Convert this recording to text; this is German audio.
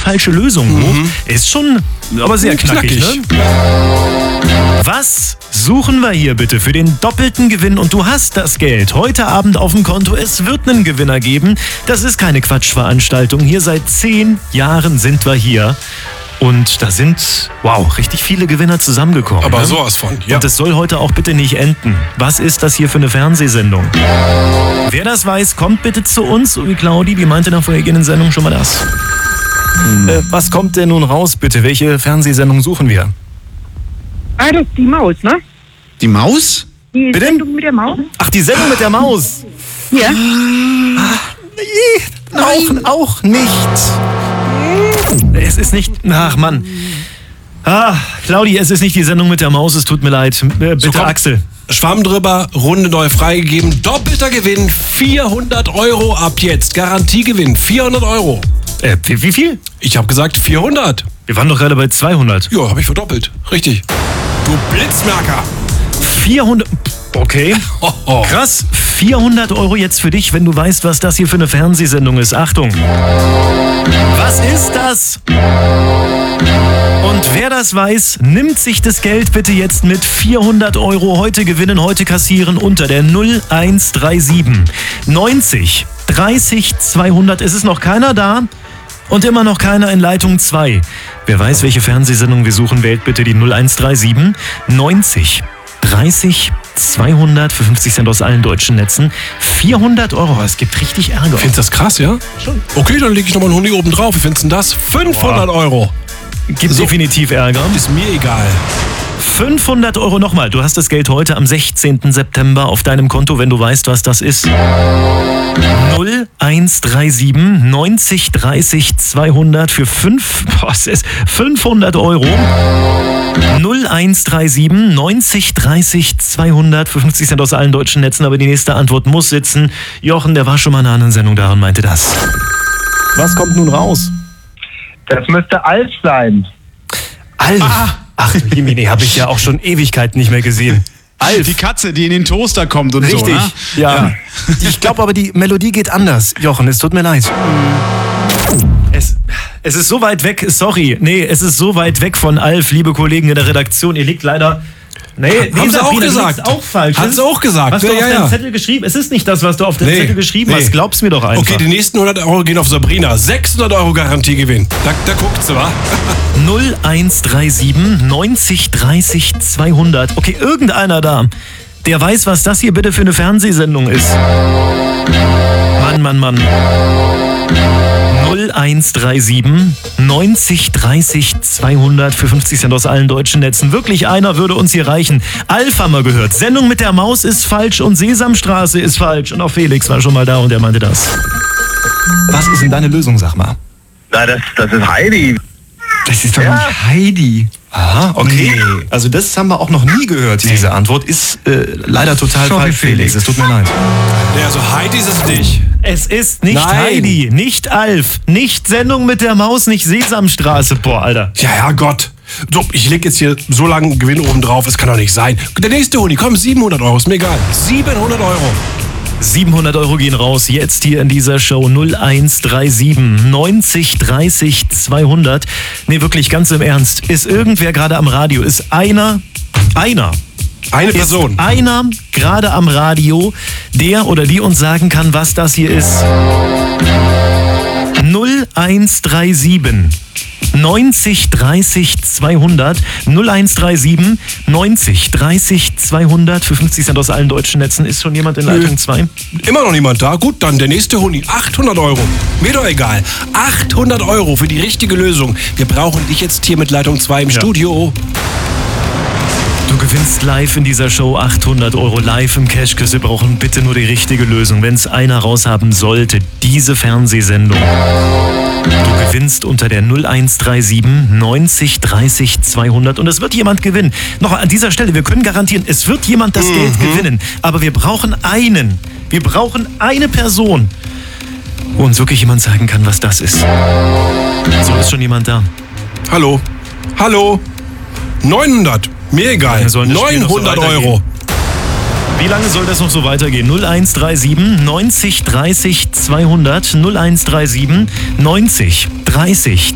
falsche Lösungen hoch. Ist schon aber sehr knackig, ne? Was suchen wir hier bitte für den doppelten Gewinn? Und du hast das Geld heute Abend auf dem Konto. Es wird einen Gewinner geben. Das ist keine Quatschveranstaltung. Hier seit 10 Jahren sind wir hier. Und da sind, richtig viele Gewinner zusammengekommen. Aber sowas von, ja. Und das soll heute auch bitte nicht enden. Was ist das hier für eine Fernsehsendung? Wer das weiß, kommt bitte zu uns. So wie Claudi, die meinte nach vorhergehenden Sendung schon mal das. Was kommt denn nun raus, bitte? Welche Fernsehsendung suchen wir? Ah, das ist die Maus, ne? Die Maus? Die Bitte? Sendung mit der Maus? Ach, die Sendung mit der Maus. Ja. Nee, auch nicht. Es ist nicht... Ach, Mann. Claudi, es ist nicht die Sendung mit der Maus. Es tut mir leid. Bitte, komm. Axel. Schwamm drüber, Runde neu freigegeben. Doppelter Gewinn, 400 € ab jetzt. Garantiegewinn, 400 €. Wie viel? Ich habe gesagt 400. Wir waren doch gerade bei 200. Ja, habe ich verdoppelt. Richtig. Du Blitzmerker. 400... Okay. Krass. 400 € jetzt für dich, wenn du weißt, was das hier für eine Fernsehsendung ist. Achtung. Was ist das? Und wer das weiß, nimmt sich das Geld bitte jetzt mit. 400 € heute gewinnen, heute kassieren unter der 0137 90 30 200. Es ist noch keiner da und immer noch keiner in Leitung 2. Wer weiß, welche Fernsehsendung wir suchen, wählt bitte die 0137 90 30 200 für 50 Cent aus allen deutschen Netzen. 400 €. Es gibt richtig Ärger. Findest du das krass, ja? Schon. Okay, dann lege ich nochmal einen Huni oben drauf. Wie findest du denn das? 500 €. Gibt definitiv Ärger. Ist mir egal. 500 € nochmal. Du hast das Geld heute am 16. September auf deinem Konto, wenn du weißt, was das ist. 0137 90 30 200 für 500 €. 0137 90 30 200 für 50 Cent aus allen deutschen Netzen. Aber die nächste Antwort muss sitzen. Jochen, der war schon mal in einer anderen Sendung da und meinte das. Was kommt nun raus? Das müsste Alf sein. Alf. Ach, Jimini, habe ich ja auch schon Ewigkeiten nicht mehr gesehen. Alf. Die Katze, die in den Toaster kommt und Richtig, so, ne? ja. Ich glaube aber, die Melodie geht anders. Jochen, es tut mir leid. Es ist so weit weg, sorry. Nee, es ist so weit weg von Alf, liebe Kollegen in der Redaktion. Ihr liegt leider... Nee, Haben sie auch Sabrina, gesagt. Du liegst auch falsch. Hat sie auch gesagt. Hast du auf deinem Zettel geschrieben? Es ist nicht das, was du auf dem Zettel geschrieben hast. Glaub's mir doch einfach. Okay, die nächsten 100 € gehen auf Sabrina. 600 € Garantiegewinn. Da guckt sie, wa? 0137 90 30 200. Okay, irgendeiner da, der weiß, was das hier bitte für eine Fernsehsendung ist. Mann. 0137 90 30 200 für 50 Cent aus allen deutschen Netzen. Wirklich einer würde uns hier reichen. Alf haben wir gehört. Sendung mit der Maus ist falsch und Sesamstraße ist falsch. Und auch Felix war schon mal da und er meinte das. Was ist denn deine Lösung, sag mal? Na, das ist Heidi. Das ist doch nicht Heidi. Aha, okay. Nee. Also das haben wir auch noch nie gehört. Diese Antwort ist leider total falsch, Felix. Es tut mir leid. Ja, also Heidi ist es nicht. Es ist nicht Nein. Heidi, nicht Alf, nicht Sendung mit der Maus, nicht Sesamstraße. Boah, Alter. Ja, Gott. So, ich leg jetzt hier so lange Gewinn oben drauf. Das kann doch nicht sein. Der nächste Huni, komm, 700 €. Ist mir egal. 700 €. 700 € gehen raus, jetzt hier in dieser Show. 0137 90 30 200. Nee, wirklich, ganz im Ernst. Ist irgendwer gerade am Radio? Ist einer Eine Person. Ist einer gerade am Radio, der oder die uns sagen kann, was das hier ist? 0137 90 30 200 0137 90 30 200 für 50 Cent aus allen deutschen Netzen. Ist schon jemand in Leitung 2? Immer noch niemand da? Gut, dann der nächste Huni. 800 €. Mir doch egal. 800 € für die richtige Lösung. Wir brauchen dich jetzt hier mit Leitung 2 im Studio. Du gewinnst live in dieser Show 800 € live im Cashkiss. Wir brauchen bitte nur die richtige Lösung. Wenn es einer raushaben sollte, diese Fernsehsendung. Du gewinnst unter der 0137 90 30 200 und es wird jemand gewinnen. Noch an dieser Stelle, wir können garantieren, es wird jemand das Geld gewinnen. Aber wir brauchen einen. Wir brauchen eine Person, wo uns wirklich jemand sagen kann, was das ist. So, ist schon jemand da. Hallo? 900. Mir egal. 900 €. Wie lange soll das noch so weitergehen? 0137 90 30 200 0137 90 30